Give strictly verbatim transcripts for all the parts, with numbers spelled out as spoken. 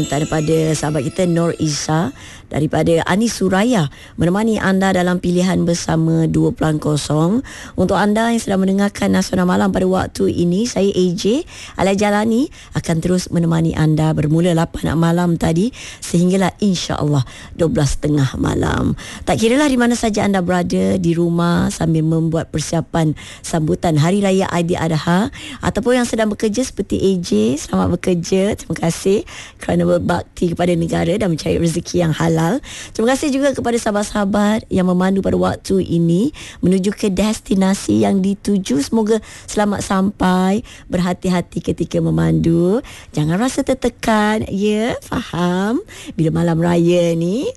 daripada sahabat kita Nur Isa daripada Anis Suraya menemani anda dalam pilihan bersama dua pelan kosong. Untuk anda yang sedang mendengarkan Nasional Malam pada waktu ini, saya A J Alai Jalani akan terus menemani anda bermula lapan malam tadi sehinggalah insya-Allah dua belas tiga puluh malam. Tak kiralah di mana saja anda berada, di rumah sambil membuat persiapan sambutan Hari Raya Aidiladha ataupun yang sedang bekerja seperti A J, selamat bekerja. Terima kasih kerana berbakti kepada negara dan mencari rezeki yang halal. Terima kasih juga kepada sahabat-sahabat yang memandu pada waktu ini menuju ke destinasi yang dituju. Semoga selamat sampai, berhati-hati ketika memandu, jangan rasa tertekan, ya, faham? Bila malam raya ni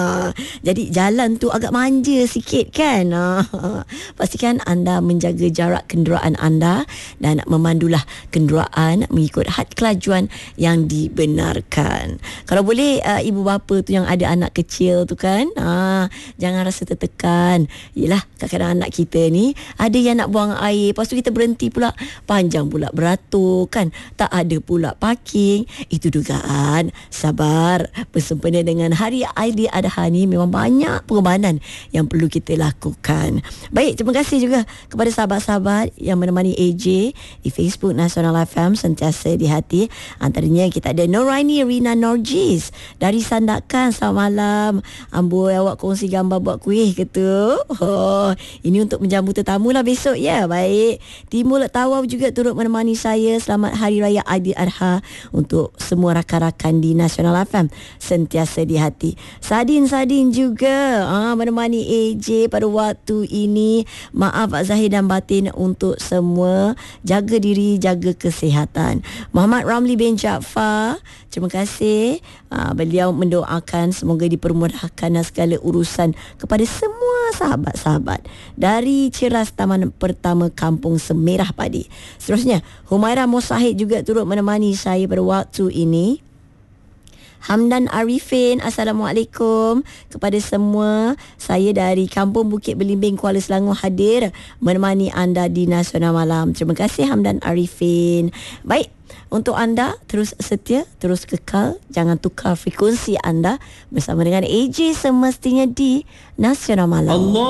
jadi jalan tu agak manja sikit kan. Pastikan anda menjaga jarak kenderaan anda dan memandulah kenderaan mengikut had kelajuan yang dibenarkan. Kalau boleh uh, ibu bapa tu yang ada anak kecil tu kan, uh, jangan rasa tertekan. Yelah, kadang-kadang anak kita ni ada yang nak buang air, lepas tu kita berhenti pula, panjang pula beratur kan, tak ada pula parking. Itu dugaan. Sabar, bersempena dengan Hari Aidiladha ni memang banyak pengorbanan yang perlu kita lakukan. Baik, terima kasih juga kepada sahabat-sahabat yang menemani A J di Facebook Nasional F M sentiasa di hati. Antaranya kita ada Noraini Rina Norjis dari Sandakan. Selamat malam. Amboi, awak kongsi gambar buat kuih ke tu? Oh, ini untuk menjamu tetamu lah besok ya. Baik. Timur Tawau juga turut menemani saya. Selamat Hari Raya Aidiladha untuk semua rakan-rakan di Nasional F M sentiasa di hati. Sadin-Sadin juga ah, menemani A J pada waktu ini. Maaf zahir dan batin untuk semua. Jaga diri, jaga kesihatan. Muhammad Ramli bin Jaafar, terima kasih. Uh, beliau mendoakan semoga dipermudahkan segala urusan kepada semua sahabat-sahabat dari Ceras Taman Pertama Kampung Semerah Padi. Seterusnya, Humaira Mosahid juga turut menemani saya pada waktu ini. Hamdan Arifin, Assalamualaikum kepada semua. Saya dari Kampung Bukit Belimbing, Kuala Selangor hadir menemani anda di Nasional Malam. Terima kasih Hamdan Arifin. Baik, untuk anda terus setia, terus kekal, jangan tukar frekuensi anda bersama dengan A J semestinya di Nasional Malam. Allah.